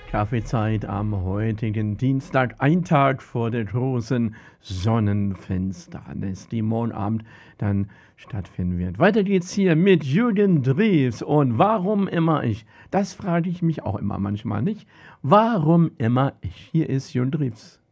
Kaffeezeit am heutigen Dienstag, ein Tag vor der großen Sonnenfinsternis, die morgen Abend dann stattfinden wird. Weiter geht's hier mit Jürgen Drews und warum immer ich? Das frage ich mich auch immer manchmal nicht. Warum immer ich? Hier ist Jürgen Drews.